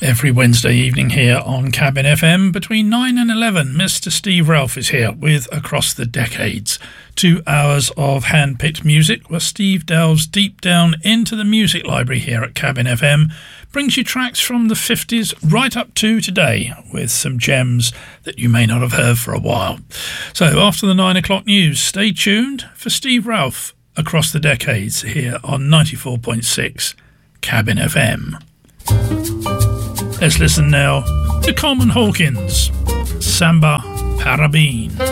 Every Wednesday evening here on Cabin FM between 9 and 11, Mr. Steve Ralph is here with Across the Decades. 2 hours of hand-picked music where Steve delves deep down into the music library here at Cabin FM, brings you tracks from the 50s right up to today with some gems that you may not have heard for a while. So after the 9 o'clock news, stay tuned for Steve Ralph Across the Decades here on 94.6 Cabin FM. Let's listen now to Coleman Hawkins, Samba Parabéns.